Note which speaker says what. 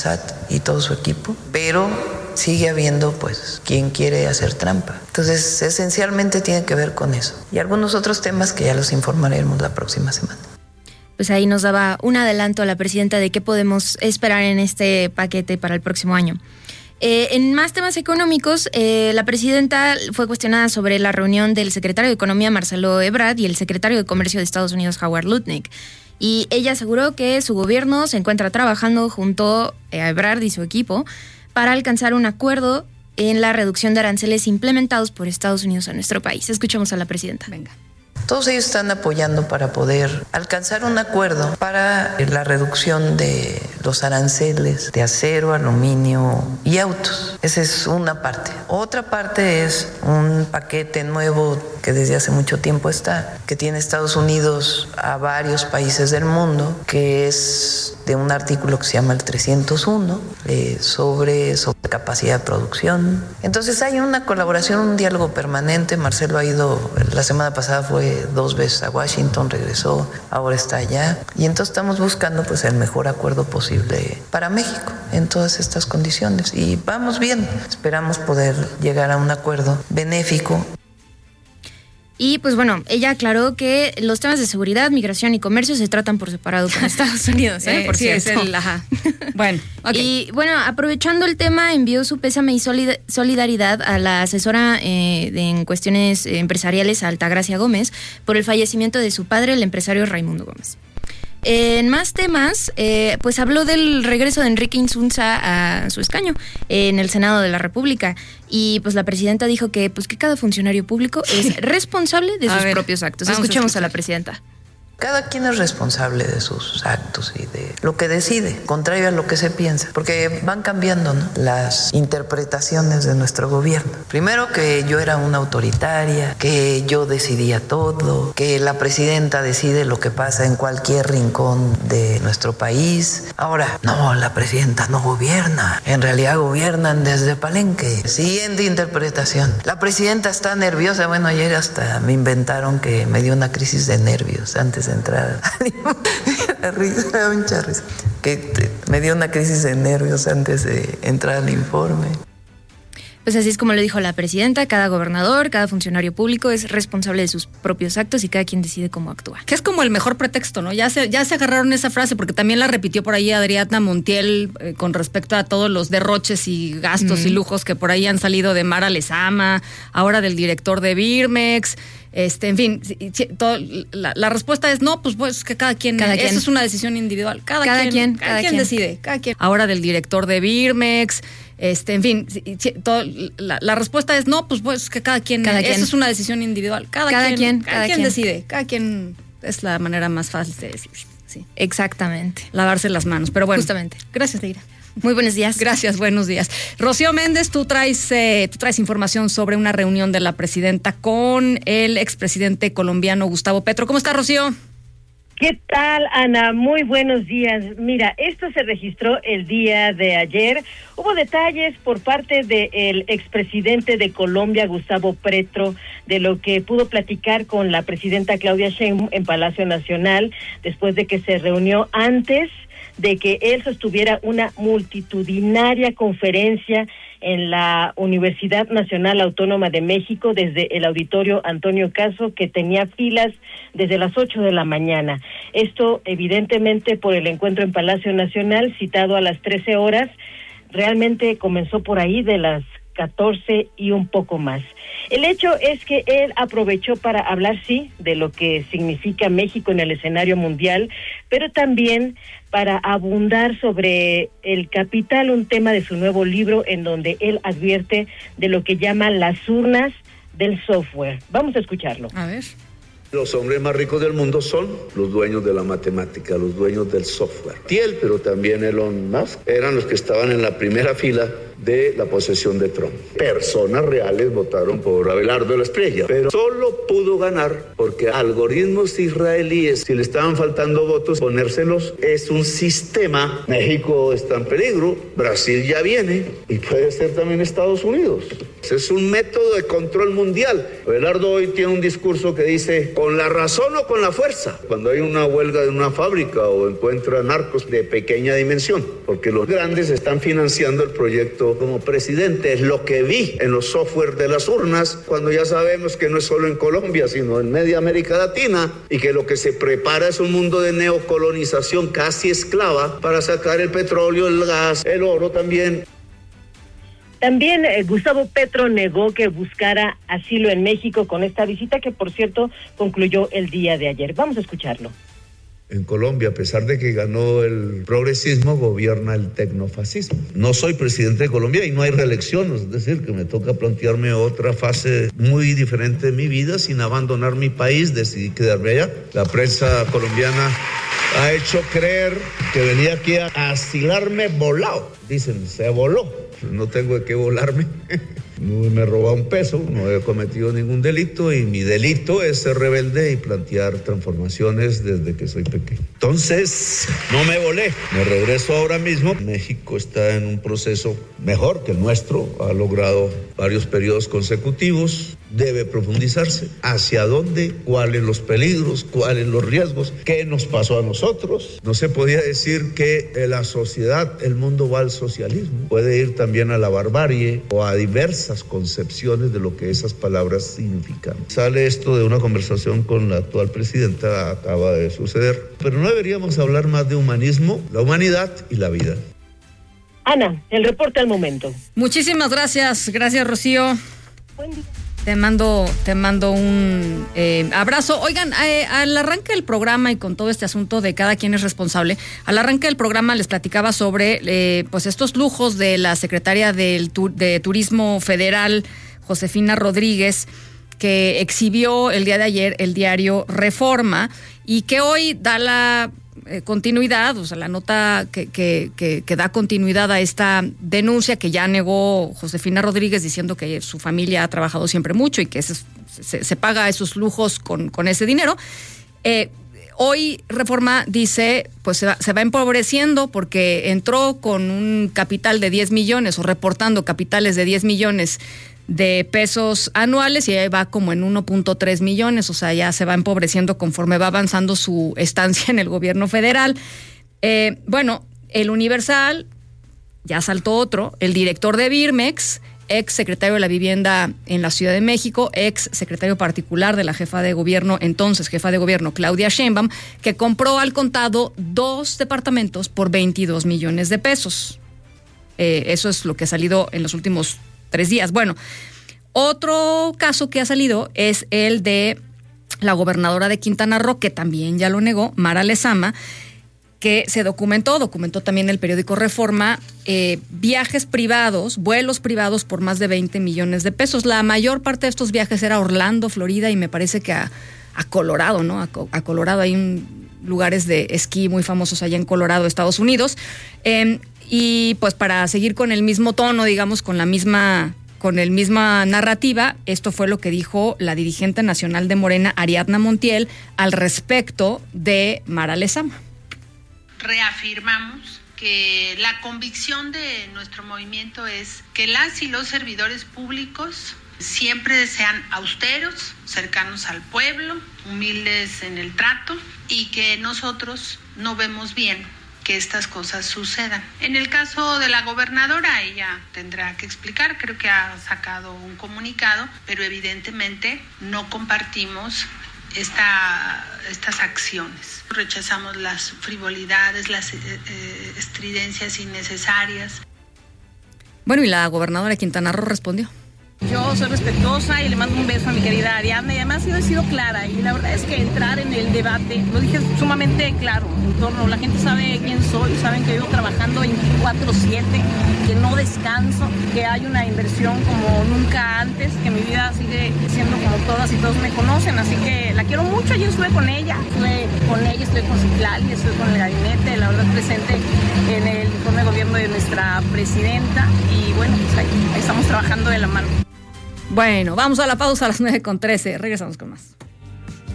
Speaker 1: SAT y todo su equipo, pero sigue habiendo pues quien quiere hacer trampa. Entonces esencialmente tiene que ver con eso y algunos otros temas que ya los informaremos la próxima semana.
Speaker 2: Pues ahí nos daba un adelanto a la presidenta de qué podemos esperar en este paquete para el próximo año. En más temas económicos, la presidenta fue cuestionada sobre la reunión del secretario de Economía, Marcelo Ebrard, y el secretario de Comercio de Estados Unidos, Howard Lutnick. Y ella aseguró que su gobierno se encuentra trabajando junto a Ebrard y su equipo para alcanzar un acuerdo en la reducción de aranceles implementados por Estados Unidos a nuestro país. Escuchamos a la presidenta.
Speaker 1: Venga. Todos ellos están apoyando para poder alcanzar un acuerdo para la reducción de los aranceles de acero, aluminio y autos. Esa es una parte. Otra parte es un paquete nuevo que desde hace mucho tiempo está, que tiene Estados Unidos a varios países del mundo, que es de un artículo que se llama el 301, sobre capacidad de producción. Entonces hay una colaboración, un diálogo permanente. Marcelo ha ido, la semana pasada fue 2 veces a Washington, regresó, ahora está allá. Y entonces estamos buscando pues el mejor acuerdo posible para México en todas estas condiciones. Y vamos bien, esperamos poder llegar a un acuerdo benéfico.
Speaker 2: Y pues bueno, ella aclaró que los temas de seguridad, migración y comercio se tratan por separado con Estados Unidos, por
Speaker 3: sí,
Speaker 2: cierto.
Speaker 3: es el ajá. Bueno, okay.
Speaker 2: Y bueno, aprovechando el tema, envió su pésame y solidaridad a la asesora en cuestiones empresariales, Altagracia Gómez, por el fallecimiento de su padre, el empresario Raimundo Gómez. En más temas, pues habló del regreso de Enrique Insunza a su escaño en el Senado de la República. Y pues la presidenta dijo que cada funcionario público es responsable de sus propios actos. Escuchemos a la presidenta.
Speaker 1: Cada quien es responsable de sus actos y de lo que decide, contrario a lo que se piensa, porque van cambiando, ¿no?, las interpretaciones de nuestro gobierno. Primero que yo era una autoritaria, que yo decidía todo, que la presidenta decide lo que pasa en cualquier rincón de nuestro país. Ahora, no, la presidenta no gobierna, en realidad gobiernan desde Palenque. Siguiente interpretación. La presidenta está nerviosa. Bueno, ayer hasta me inventaron que me dio una crisis de nervios antes de entrar. Mucha risa. Que me dio una crisis de nervios antes de entrar al informe.
Speaker 2: Pues así es como lo dijo la presidenta. Cada gobernador, cada funcionario público es responsable de sus propios actos y cada quien decide cómo actúa.
Speaker 3: Que es como el mejor pretexto, ¿no? Ya se agarraron esa frase porque también la repitió por ahí Adriana Montiel con respecto a todos los derroches y gastos y lujos que por ahí han salido de Mara Lezama, ahora del director de Birmex. En fin, la respuesta es no, pues que cada quien. Eso es una decisión individual. Cada quien decide. Ahora del director de Birmex. En fin, la respuesta es no, pues que cada quien. Eso es una decisión individual. Cada quien decide. Cada quien es la manera más fácil de decir. Sí.
Speaker 2: Exactamente.
Speaker 3: Lavarse las manos. Pero bueno.
Speaker 2: Justamente.
Speaker 3: Gracias, Leira.
Speaker 2: Muy buenos días.
Speaker 3: Gracias, buenos días. Rocío Méndez, tú traes información sobre una reunión de la presidenta con el expresidente colombiano Gustavo Petro. ¿Cómo está, Rocío?
Speaker 4: ¿Qué tal, Ana? Muy buenos días. Mira, esto se registró el día de ayer. Hubo detalles por parte del expresidente de Colombia, Gustavo Petro, de lo que pudo platicar con la presidenta Claudia Sheinbaum en Palacio Nacional, después de que se reunió antes de que él sostuviera una multitudinaria conferencia en la Universidad Nacional Autónoma de México desde el auditorio Antonio Caso, que tenía filas desde las 8 de la mañana. Esto evidentemente por el encuentro en Palacio Nacional, citado a las 13 horas, realmente comenzó por ahí de las 14 y un poco más. El hecho es que él aprovechó para hablar, sí, de lo que significa México en el escenario mundial, pero también para abundar sobre el capital, un tema de su nuevo libro en donde él advierte de lo que llama las urnas del software. Vamos a escucharlo.
Speaker 3: A ver.
Speaker 5: Los hombres más ricos del mundo son los dueños de la matemática, los dueños del software. Thiel, pero también Elon Musk, eran los que estaban en la primera fila de la posesión de Trump. Personas reales votaron por Abelardo de la Espriella, pero solo pudo ganar porque algoritmos israelíes, si le estaban faltando votos, ponérselos. Es un sistema. México está en peligro, Brasil ya viene y puede ser también Estados Unidos. Es un método de control mundial. Abelardo hoy tiene un discurso que dice, con la razón o con la fuerza, cuando hay una huelga de una fábrica o encuentra narcos de pequeña dimensión, porque los grandes están financiando el proyecto como presidente. Es lo que vi en los software de las urnas, cuando ya sabemos que no es solo en Colombia, sino en media América Latina, y que lo que se prepara es un mundo de neocolonización casi esclava para sacar el petróleo, el gas, el oro también.
Speaker 4: También Gustavo Petro negó que buscara asilo en México con esta visita que, por cierto, concluyó el día de ayer. Vamos a escucharlo.
Speaker 5: En Colombia, a pesar de que ganó el progresismo, gobierna el tecnofascismo. No soy presidente de Colombia y no hay reelección, es decir, que me toca plantearme otra fase muy diferente de mi vida. Sin abandonar mi país, decidí quedarme allá. La prensa colombiana ha hecho creer que venía aquí a asilarme volado. Dicen, se voló. No tengo de qué volarme. No me he robado un peso, no he cometido ningún delito y mi delito es ser rebelde y plantear transformaciones desde que soy pequeño. Entonces, no me volé, me regreso ahora mismo. México está en un proceso mejor que el nuestro, ha logrado varios periodos consecutivos, debe profundizarse. ¿Hacia dónde? ¿Cuáles los peligros? ¿Cuáles los riesgos? ¿Qué nos pasó a nosotros? No se podía decir que la sociedad, el mundo va al socialismo, puede ir también a la barbarie o a diversas concepciones de lo que esas palabras significan. Sale esto de una conversación con la actual presidenta, acaba de suceder, pero no deberíamos hablar más de humanismo, la humanidad y la vida.
Speaker 4: Ana, el reporte al momento.
Speaker 3: Muchísimas gracias, Rocío.
Speaker 4: Buen día.
Speaker 3: Te mando un abrazo. Oigan, al arranque del programa y con todo este asunto de cada quien es responsable, al arranque del programa les platicaba sobre pues estos lujos de la secretaria de Turismo Federal, Josefina Rodríguez, que exhibió el día de ayer el diario Reforma y que hoy da la continuidad, o sea, la nota que da continuidad a esta denuncia que ya negó Josefina Rodríguez diciendo que su familia ha trabajado siempre mucho y que se paga esos lujos con ese dinero. Hoy Reforma dice, pues se va empobreciendo porque entró con un capital de 10 millones o reportando capitales de 10 millones de pesos anuales y ahí va como en 1.3 millones, o sea, ya se va empobreciendo conforme va avanzando su estancia en el gobierno federal. Bueno, el Universal, ya saltó otro, el director de Birmex, ex secretario de la Vivienda en la Ciudad de México, ex secretario particular de la jefa de gobierno, entonces jefa de gobierno Claudia Sheinbaum, que compró al contado 2 departamentos por 22 millones de pesos. Eso es lo que ha salido en los últimos 3 días. Bueno, otro caso que ha salido es el de la gobernadora de Quintana Roo, que también ya lo negó, Mara Lezama, que se documentó también el periódico Reforma, viajes privados, vuelos privados por más de 20 millones de pesos. La mayor parte de estos viajes era a Orlando, Florida, y me parece que a Colorado, ¿no? A Colorado hay lugares de esquí muy famosos allá en Colorado, Estados Unidos. Y pues para seguir con el mismo tono, digamos, con la misma narrativa, esto fue lo que dijo la dirigente nacional de Morena, Ariadna Montiel, al respecto de Mara Lezama.
Speaker 6: Reafirmamos que la convicción de nuestro movimiento es que las y los servidores públicos siempre sean austeros, cercanos al pueblo, humildes en el trato y que nosotros no vemos bien que estas cosas sucedan. En el caso de la gobernadora, ella tendrá que explicar, creo que ha sacado un comunicado, pero evidentemente no compartimos estas acciones. Rechazamos las frivolidades, las estridencias innecesarias.
Speaker 3: Bueno, y la gobernadora de Quintana Roo respondió.
Speaker 7: Yo soy respetuosa y le mando un beso a mi querida Ariadna y además yo he sido clara y la verdad es que entrar en el debate, lo dije sumamente claro en torno, la gente sabe quién soy, saben que vivo trabajando 24/7, que no descanso, que hay una inversión como nunca antes, que mi vida sigue siendo como todas y todos me conocen, así que la quiero mucho. Ayer estuve con ella, estoy con Citlali, estoy con el gabinete, la verdad presente en el informe de gobierno de nuestra presidenta y bueno, pues ahí estamos trabajando de la mano.
Speaker 3: Bueno, vamos a la pausa a las 9:13. Regresamos con más.